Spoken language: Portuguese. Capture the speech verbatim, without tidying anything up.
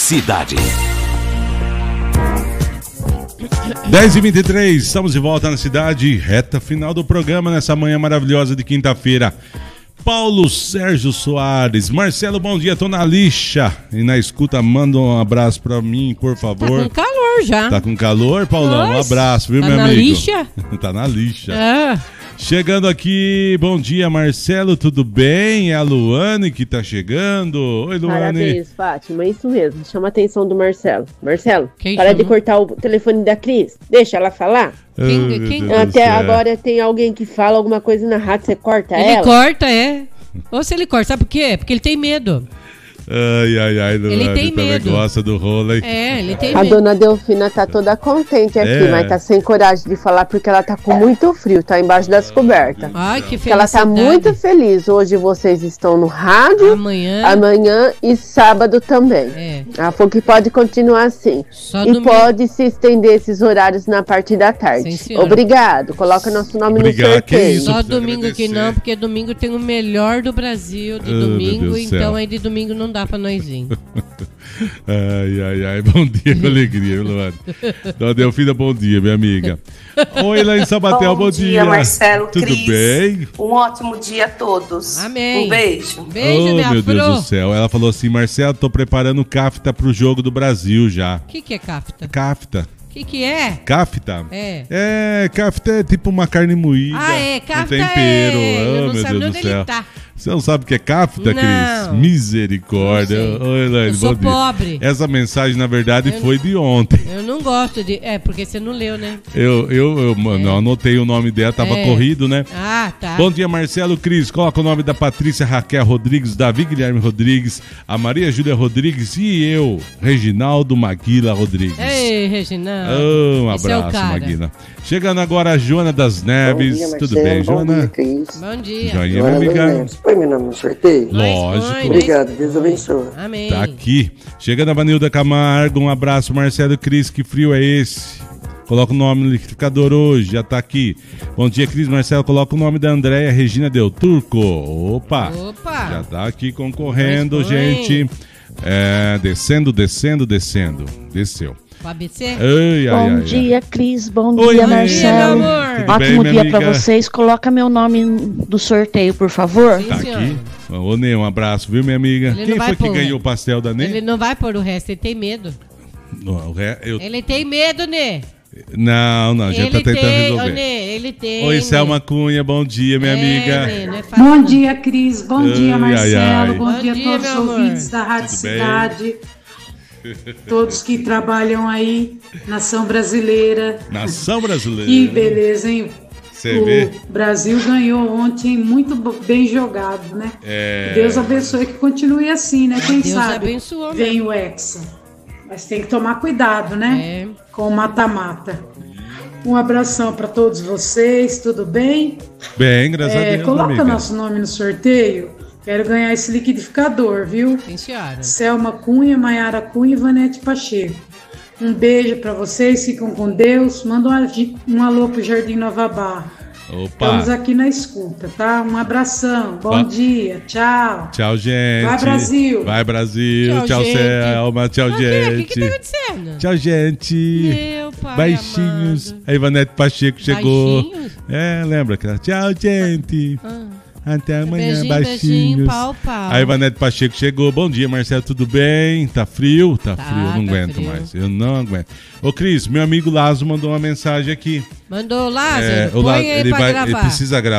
Cidade. dez e vinte e três, estamos de volta na cidade, reta final do programa nessa manhã maravilhosa de quinta-feira. Paulo Sérgio Soares, Marcelo, bom dia, tô na lixa e na escuta, manda um abraço pra mim, por favor. Tá com calor já. Tá com calor, Paulão? Nossa, um abraço, viu, tá meu na amigo? Lixa? Tá na lixa. É. Chegando aqui, bom dia, Marcelo, tudo bem? É a Luane que tá chegando. Oi, Luane. Parabéns, Fátima, isso mesmo. Chama a atenção do Marcelo. Marcelo, Quem para chama? de cortar o telefone da Cris. Deixa ela falar. Quem- Oh, meu quem- Deus do Até céu. agora tem alguém que fala alguma coisa na rádio, você corta Ele ela? corta, é. Ou se ele corta, sabe por quê? Porque ele tem medo. Ai, ai, ai, Luane, Ele tem também medo. gosta do rolo, hein? É, ele tem A medo. dona Delfina tá toda contente aqui, É. mas tá sem coragem de falar porque ela tá com muito frio, tá embaixo das cobertas. Ai, que Porque ela tá felicidade. muito feliz. Hoje vocês estão no rádio, Amanhã. amanhã e sábado também. É. Ela falou que pode continuar assim. Só E domingo. pode se estender esses horários na parte da tarde. Sim, senhora. Obrigado. Coloca nosso nome Obrigado, no sorteio. que isso. Só Precisa domingo que agradecer. não, porque domingo tem o melhor do Brasil de Oh, meu domingo, Deus do céu. então aí de domingo não dá pra nós ir. Ai, ai, ai, bom dia com alegria, viu, Luane? Dona Delfina, bom dia, minha amiga. Oi, lá em Sabatel, bom, Bom dia, Marcelo, Tudo Cris. bem? Um ótimo dia a todos. Amém. Um beijo. Beijo, Oh, minha meu Deus Fro. do céu. Ela falou assim, Marcelo, tô preparando CAFTA pro jogo do Brasil já. O que que é cafta? CAFTA. O que que é? CAFTA? É. É, CAFTA é tipo uma carne moída. Ah, é, com cafta tempero. é. Eu Oh, não meu sabe Deus onde do céu. ele tá. Você não sabe o que é CAFTA, Cris? Não. Misericórdia. Não sei. Oi, Elaine, Eu sou bom dia. pobre. Essa mensagem, na verdade, Eu foi de ontem. Eu não gosto de... É, porque você não leu, né? Eu, eu, eu mano, eu anotei o nome dela, tava É. corrido, né? Ah, tá. Bom dia, Marcelo, Cris. Coloca o nome da Patrícia Raquel Rodrigues, Davi Guilherme Rodrigues, a Maria Júlia Rodrigues e eu, Reginaldo Maguila Rodrigues. Ei, Reginaldo. Oh, um Esse é o abraço, cara. Maguila. Chegando agora a Joana das Neves. Bom dia, Tudo Marcelo. bem, Bom Joana? dia, Cris. Bom dia. Joinha, minha Joana amiga. Neves. Põe meu nome no sorteio. Lógico. Nós- Obrigado, Deus abençoe. Amém. Tá aqui. Chegando a Vanilda Camargo. Um abraço, Marcelo Cris. Que frio é esse? Coloca o nome no liquidificador hoje, já tá aqui. Bom dia, Cris. Marcelo, coloca o nome da Andréia Regina Del Turco. Opa! Opa. Já tá aqui concorrendo, Pois foi. gente. É, descendo, descendo, descendo. Desceu. O A B C? Ai, ai, Bom ai, dia, Cris. Bom Oi, dia, meu Marcelo. amor. Tudo Ótimo bem, minha dia pra amiga? vocês. Coloca meu nome do sorteio, por favor. Sim, Tá senhora. aqui. Ô, Nê, um abraço, viu, minha amiga? Ele Quem não vai foi que pôr, ganhou né? o pastel da Nê? Ele não vai pôr o resto, ele tem medo. Não, o ré- eu- Ele tem medo, Nê. não, não, já ele tá tentando tem, resolver. ô, Nê, ele tem. Oi, Nê. Selma Cunha, bom dia, minha É, amiga. Nê, não é fácil, Bom não. dia, Cris. Bom Ai, dia, ai, Marcelo. ai. Bom, Bom dia a dia, todos meu os amor. ouvintes da Rádio Tudo bem? Cidade. Todos que trabalham aí, nação brasileira. Nação brasileira. Que beleza, hein? Você vê? O Brasil ganhou ontem, muito bo- bem jogado, né? É. Deus abençoe que continue assim, né? Quem Deus sabe abençoou, vem o Hexa. Mas tem que tomar cuidado, né? É. Com o mata-mata. Um abração para todos vocês, tudo bem? Bem, graças a É, Deus, coloca amiga. nosso nome no sorteio. Quero ganhar esse liquidificador, viu? Sim, senhora. Selma Cunha, Maiara Cunha e Vanete Pacheco. Um beijo para vocês, ficam com Deus. Manda um, agi- um alô pro Jardim Nova Barra. Estamos Opa. aqui na escuta, tá? Um abração, bom Va- dia, tchau. Tchau, gente. Vai, Brasil. Vai, Brasil. Tchau, Tchau, gente. Selma. Tchau, Ah, Nê, O gente. que que tá acontecendo? Tchau, gente. Meu pai Baixinhos. amado. A Ivanete Pacheco chegou. Baixinhos? É, lembra? aquela, Tchau, gente. Ah. Até amanhã, Beijinho, baixinhos. beijinho, pau, pau. A Ivanete Pacheco chegou. Bom dia, Marcelo, tudo bem? Tá frio? Tá, Tá, frio, eu não tá aguento frio. mais. Eu não aguento. Ô, Cris, meu amigo Lazo mandou uma mensagem aqui. Mandou o Lázaro, É, o põe Lázaro, aí ele, pra vai, gravar. ele precisa gravar.